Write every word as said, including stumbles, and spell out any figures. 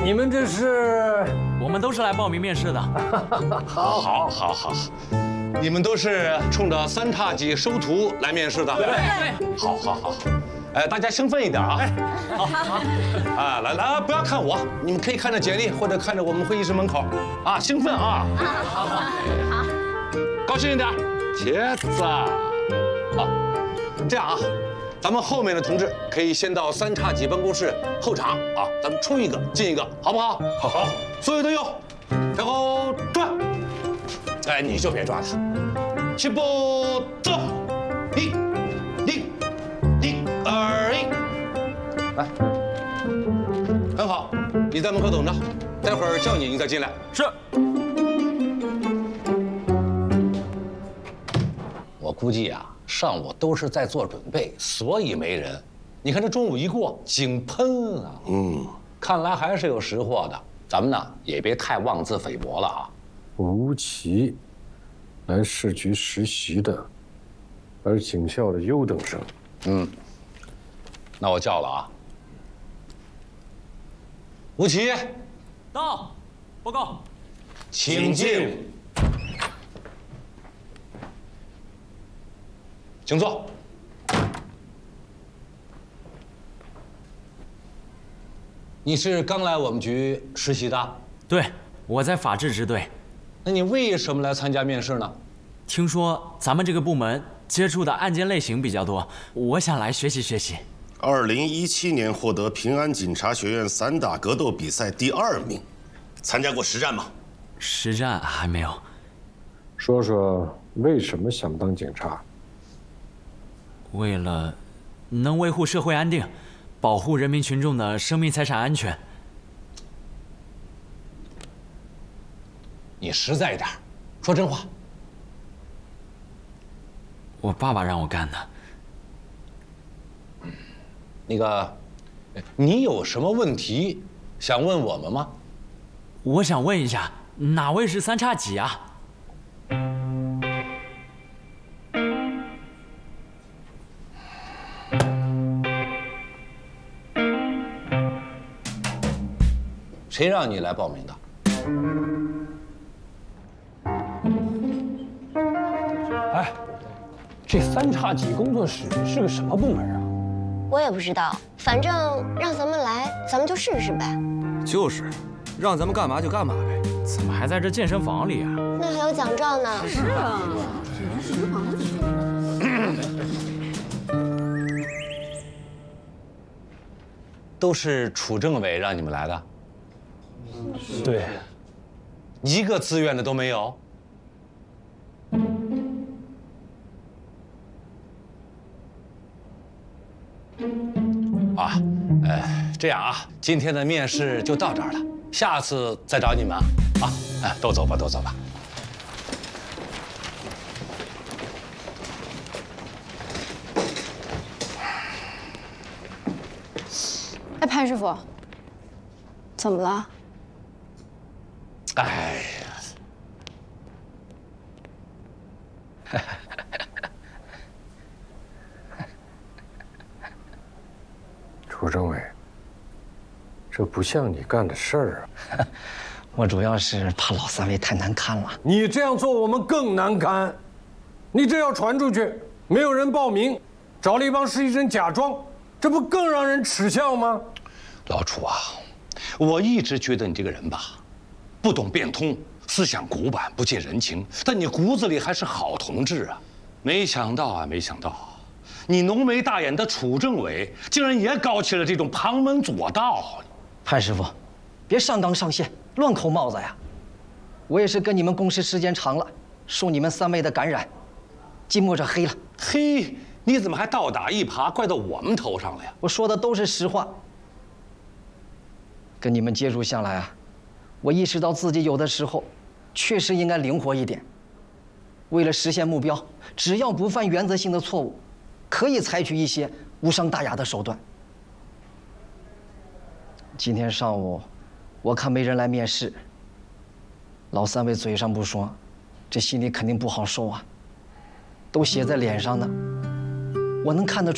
你们这是？ 我们都是来报名面试的。 好，好，好，好，你们都是冲着三叉戟收徒来面试的。 对对。 好，好，好。哎，大家兴奋一点啊！好，好。啊，来来，不要看我，你们可以看着简历或者看着我们会议室门口啊，兴奋啊！ 好好好， 高兴一点，茄子。好，这样啊。 咱们后面的同志可以先到三叉戟办公室候场啊，咱们出一个进一个，好不好？好，好。所有队友，然后转。哎，你就别抓他。起步走，一、一、一、二、一，来，很好，你在门口等着，待会儿叫你，你再进来。 是。 我估计啊。 上午都是在做准备，所以没人。你看这中午一过，井喷啊！嗯，看来还是有识货的。咱们呢也别太妄自菲薄了啊。 吴奇，来市局实习的，还是警校的优等生。 嗯，那我叫了啊。吴奇， 到，报告， 请进。 请坐。你是刚来我们局实习的？ 对，我在法制支队。 那你为什么来参加面试呢？ 听说咱们这个部门接触的案件类型比较多，我想来学习学习。 二零一七年获得平安警察学院散打格斗比赛第二名，参加过实战吗？ 实战还没有。 说说为什么想当警察？ 为了能维护社会安定，保护人民群众的生命财产安全。 你实在一点，说真话。 我爸爸让我干的。 那个，你有什么问题想问我们吗？ 我想问一下，哪位是三叉戟啊？ 谁让你来报名的？ 哎，这三叉戟工作室是个什么部门啊？ 我也不知道，反正让咱们来，咱们就试试呗。 就是，让咱们干嘛就干嘛呗。 怎么还在这健身房里啊？ 那还有奖状呢。是啊。 都是楚政委让你们来的。 对， 一个自愿的都没有。啊，呃，这样啊，今天的面试就到这儿了，下次再找你们啊。啊，哎，都走吧，都走吧。 哎，潘师傅，怎么了？ 哎呀， 楚政委，这不像你干的事儿啊！ 我主要是怕老三位太难堪了。 你这样做，我们更难堪。你这要传出去，没有人报名，找了一帮实习生假装，这不更让人耻笑吗？ 老楚啊，我一直觉得你这个人吧。 不懂变通，思想古板，不近人情，但你骨子里还是好同志啊！没想到啊，没想到，你浓眉大眼的楚政委竟然也搞起了这种旁门左道。 潘师傅，别上纲上线，乱扣帽子呀！我也是跟你们共事时间长了，受你们三位的感染，近墨者黑了。 嘿，你怎么还倒打一耙，怪到我们头上了呀？ 我说的都是实话。跟你们接触下来啊。 我意识到自己有的时候，确实应该灵活一点。为了实现目标，只要不犯原则性的错误，可以采取一些无伤大雅的手段。今天上午，我看没人来面试，老三位嘴上不说，这心里肯定不好受啊，都写在脸上呢，我能看得出。